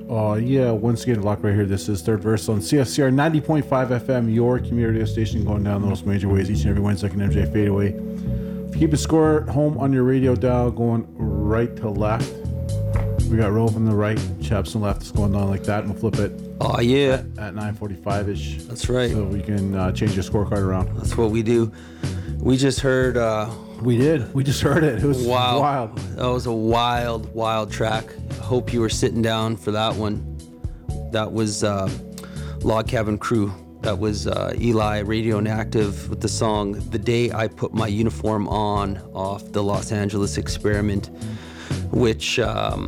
Oh, yeah. Once again, lock right here. This is Third Verse on CFCR 90.5 FM, your community radio station, going down those major ways each and every Wednesday. Second MJ Fadeaway. Keep the score at home on your radio dial, going right to left. We got roll from the right, chaps on the left. It's going down like that, and we'll flip it. Oh, yeah. At 9:45-ish. That's right. So we can change your scorecard around. That's what we do. We just heard... we did. We just heard it. It was wild. That was a wild, wild track. I hope you were sitting down for that one. That was Log Cabin Crew. That was Eli Radio and Active with the song The Day I Put My Uniform On off the Los Angeles Experiment, which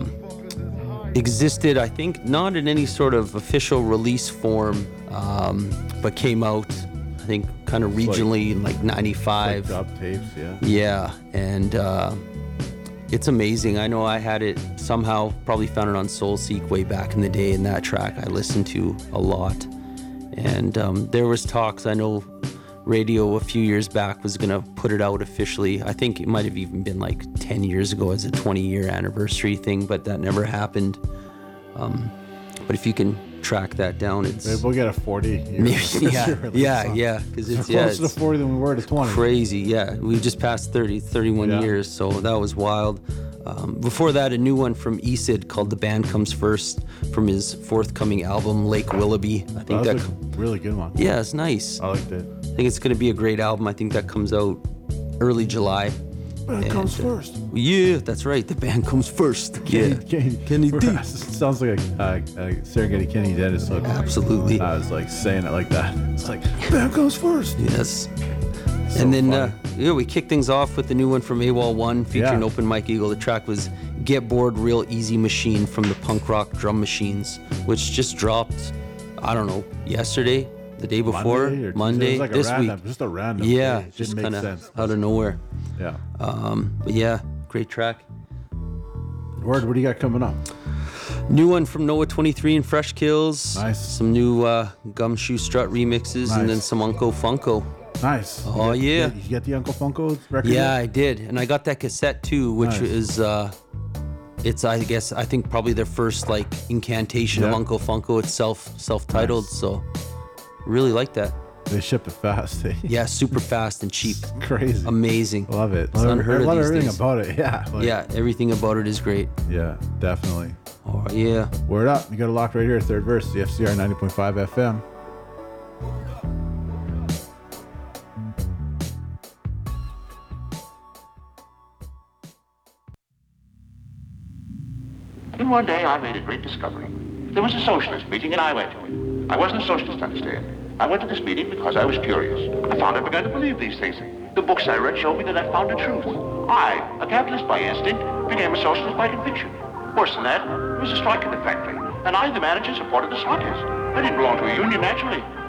existed, I think, not in any sort of official release form, but came out, I think, kind of regionally in like 95. Dub tapes, yeah. Yeah, and it's amazing. I know I had it somehow, probably found it on SoulSeek way back in the day, and that track I listened to a lot. And there was talks, I know radio a few years back was gonna put it out officially. I think it might have even been like 10 years ago as a 20-year anniversary thing, but that never happened. But if you can track that down, it's... Maybe we'll get a 40. Yeah, because it's closer to 40 than we were to 20. Crazy, yeah. We just passed 31 years, so that was wild. Before that, a new one from Esid called The Band Comes First from his forthcoming album, Lake Willoughby. I think that was a really good one. Yeah, it's nice. I liked it. I think it's going to be a great album. I think that comes out early July. Band comes first. Yeah, that's right. The band comes first. Kenny D. Sounds like a Serengeti Kenny Dennis look. Absolutely. I was like saying it like that. It's like, band goes first. Yes. So and then we kicked things off with the new one from AWOL 1 featuring Open Mike Eagle. The track was Get Bored Real Easy Machine from the Punk Rock Drum Machines, which just dropped, I don't know, yesterday, the day before, Monday, like this week. Just a random. Yeah, it just didn't kind make of sense. out of nowhere. Yeah. But yeah, great track. Word, what do you got coming up? New one from Noah 23 and Fresh Kills. Nice. Some new Gumshoe Strut remixes, Nice. and then some Uncle Funko. Nice. Oh, yeah. You get the Uncle Funko record? Yeah, I did. And I got that cassette too, which is, it's, I guess, I think probably their first like incantation of Uncle Funko. It's self-titled, so really like that. They ship it fast. Yeah, super fast and cheap. Crazy. Amazing. Love it. It's unheard of these everything days. about it. Yeah. Yeah, everything about it is great. Yeah, definitely. Oh, yeah. Word up. You got a lock right here, Third Verse, the FCR 90.5 FM. Then one day I made a great discovery. There was a socialist meeting and I went to it. I wasn't a socialist, understand. I went to this meeting because I was curious. I found I began to believe these things. The books I read showed me that I found the truth. I, a capitalist by instinct, became a socialist by conviction. Worse than that, there was a strike in the factory, and I, the manager, supported the strikers. I didn't belong to a union, naturally.